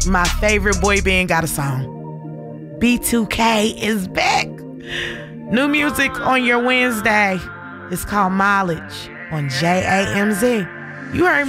My favorite boy band got a song. B2K is back. New music on your Wednesday. It's called Mileage on JAMZ. You heard me.